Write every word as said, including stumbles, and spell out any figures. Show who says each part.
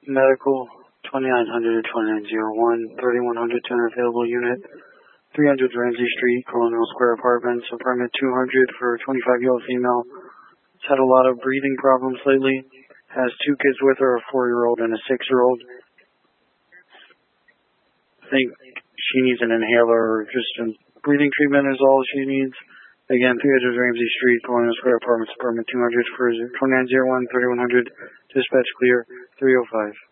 Speaker 1: Medical, twenty-nine hundred to twenty-nine oh one, thirty-one hundred to an available unit, three hundred Ramsey Street, Colonial Square Apartments, apartment two hundred for a twenty-five-year-old female. Has had a lot of breathing problems lately. Has two kids with her, a four-year-old and a six-year-old. I think she needs an inhaler or just a breathing treatment is all she needs. Again, three hundred Ramsey Street, Colonial Square Apartments, apartment two hundred for twenty-nine oh one, thirty-one hundred. Dispatch clear, three oh five.